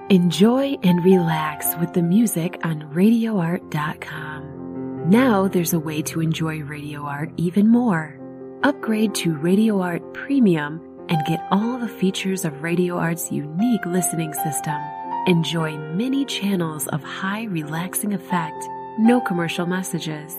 Enjoy and relax with the music on RadioArt.com. Now there's a way to enjoy Radio Art even more. Upgrade to Radio Art Premium and get all the features of Radio Art's unique listening system. Enjoy many channels of high relaxing effect, no commercial messages.